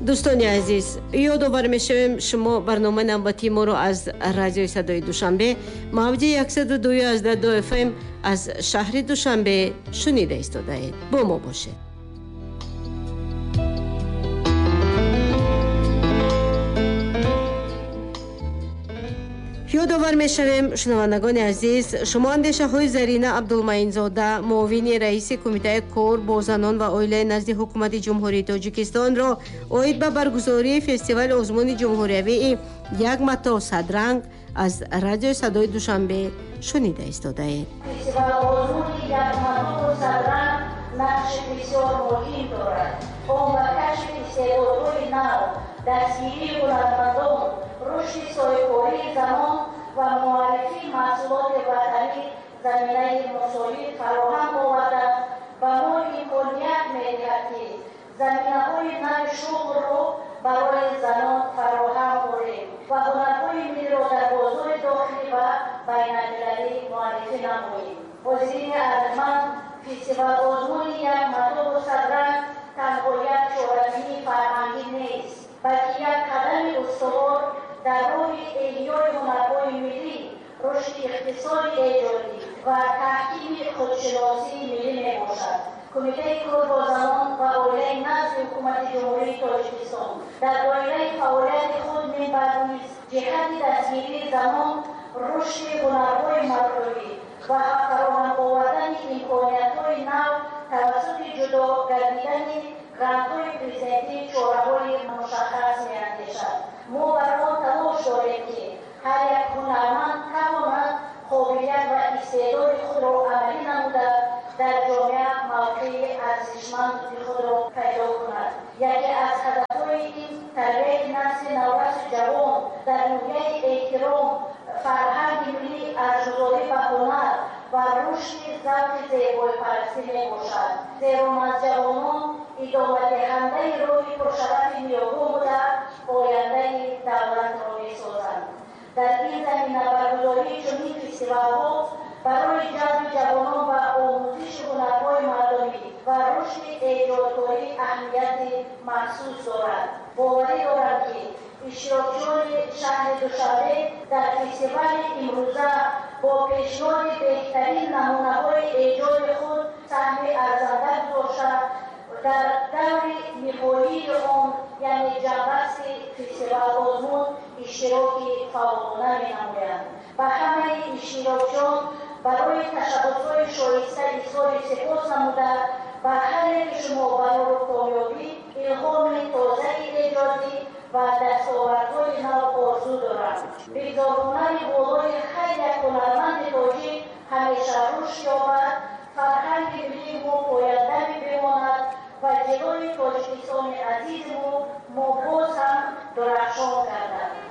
دوستان عزیز، یادآور می‌شویم شما برنامه نوبتی ما رو از رادیوی صدای دوشنبه موج 102.2 FM از شهر دوشنبه شنیده ایستاده‌اید. با ما باشید. یادآور می‌شویم شنوندگان عزیز، شما اندیشه‌های زرینه عبدالمعین‌زاده، معاون رئیس کمیته کار با زنان و اویله نزد حکومت جمهوری تاجیکستان را اوید به برگزاری فستیوال آزمون جمهوریوی یک متا صدرنگ از رادیو صدای دوشنبه شنیده ایستاده‌اید. فستیوال آزمون یک متا صدرنگ نقش بسیار مهم دارد. اون با کشف استعدادهای نو، دستگیری هنرمندان، رشد صاحبکاری زنان و معرفی محصولات وطنی زمینه مساعد فراهم آورده و ما امکانیت می‌دهد که زمینه‌های نو شغل را برای زنان فراهم کنیم و هنرهای ملی را در بازار داخلی و بین‌المللی معرفی نماییم. حاضرین ارجمند، فستیوال آزمون یک متا صدرنگ تنها یک چهارراه فرهنگی نیست، بلکه یک قدم استوار در راه احیای هنرهای ملی، رشد اقتصاد ایجادی و تحکیم خودشناسی ملی میباشد. کمیته کار با زنان و اویله نزد حکومت جمهوری تاجیکستان در دایره فعالیت خود می‌برد جهت دستگیری زنان، رشد هنرهای مردمی و فراهم آوردن امکانیت‌های نو توسط جدا گردیدن گرانت‌های پرزنتی چهاره‌های مشخص می‌اندیشد. ما بر آن تلاش داریم که هر یک هنرمند تواند قابلیت و استعداد خود را عملی نموده در جامعه موقع ارزشمند خود را پیدا کند. یکی از هدف‌های این تربیت نسل نوجوان جوان در نوع احترام فرهنگ ملی، ارزش‌گذاری به هنر و رشد ذوق زیبایی پرستی میباشد. زیرا جوانان ادامه دهنده راه پرشرف نیاگاه بوده آینده دولت را میسازند. در این زمینه برگزاری چنین فستیوال‌ها برای جذب جوانان و آموزش هنرهای مردمی و رشد ایجادکاری اهمیت مخصوص دارد. باوری دارم که اشتراکیان شهر دوشنبه در فستیوال امروزه با پیشنهاد بهترین نمونه‌های ایجاد خود سهم ارزنده گذاشته در دور نهایی آن، یعنی جنبست فستیوال آزمون، اشتراک فعالانه می‌نمایند. و همه اشتراکیان برای تشبس‌های شایسته اظهار سپاس نموده و هر یک شما برای کامیابی، الهام تازه ایجادی و دستاوردهای نو آرزو دارند. بگذارانه بالای هر یک هنرمند تاجیک همیشه رشد یابد، فرهنگ ملی ما پاینده بماند و جلوی تاجیکستان عزیز ما باز هم درخشان گردد.